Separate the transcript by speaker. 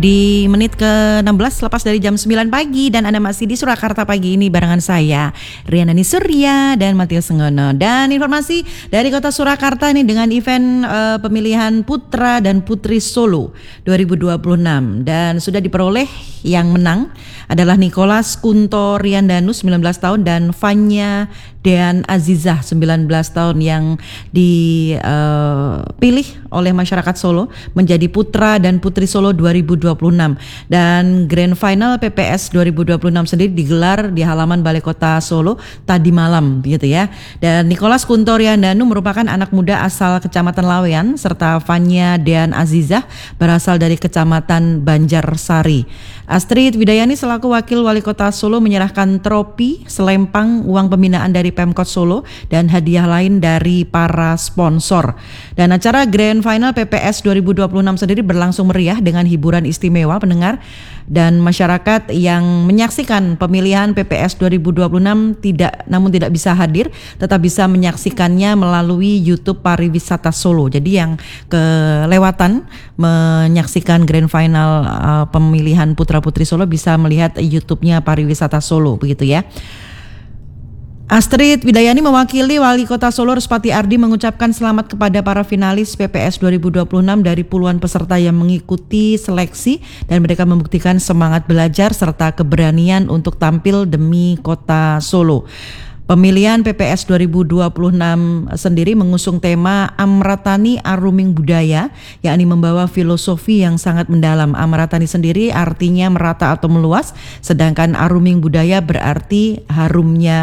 Speaker 1: Di menit ke-16 lepas dari jam 9 pagi dan Anda masih di Surakarta pagi ini barengan saya Riana Surya dan Matius Senggono. Dan informasi dari Kota Surakarta ini dengan event pemilihan putra dan putri Solo 2026 dan sudah diperoleh yang menang adalah Nicholas Kunto Riandanu 19 tahun dan Fanya Dean Azizah 19 tahun yang dipilih oleh masyarakat Solo menjadi putra dan putri Solo 2026 dan Grand Final PPS 2026 sendiri digelar di halaman Balai Kota Solo tadi malam gitu ya. Dan Nicholas Kunto Riandanu merupakan anak muda asal Kecamatan Lawean serta Fanya Dean Azizah berasal dari Kecamatan Banjarsari. Astrid Widayani selaku Wakil Wali Kota Solo menyerahkan tropi, selempang, uang pembinaan dari Pemkot Solo dan hadiah lain dari para sponsor. Dan acara Grand Final PPS 2026 sendiri berlangsung meriah dengan hiburan istimewa pendengar dan masyarakat yang menyaksikan pemilihan PPS 2026 namun tidak bisa hadir, tetap bisa menyaksikannya melalui YouTube Pariwisata Solo. Jadi yang kelewatan menyaksikan Grand Final pemilihan putra-putri Solo bisa melihat YouTube-nya Pariwisata Solo begitu ya. Astrid Widayani mewakili Wali Kota Solo Ruspati Ardi mengucapkan selamat kepada para finalis PPS 2026 dari puluhan peserta yang mengikuti seleksi dan mereka membuktikan semangat belajar serta keberanian untuk tampil demi Kota Solo. Pemilihan PPS 2026 sendiri mengusung tema Amratani Aruming Budaya, yakni membawa filosofi yang sangat mendalam. Amratani sendiri artinya merata atau meluas, sedangkan Aruming Budaya berarti harumnya